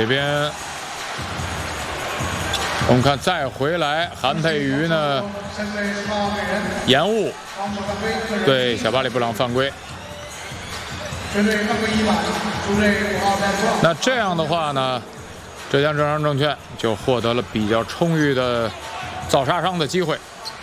这边我们看再回来，韩佩瑜呢延误，对小巴里布朗犯规。那这样的话呢，浙江政商证券就获得了比较充裕的造杀伤的机会。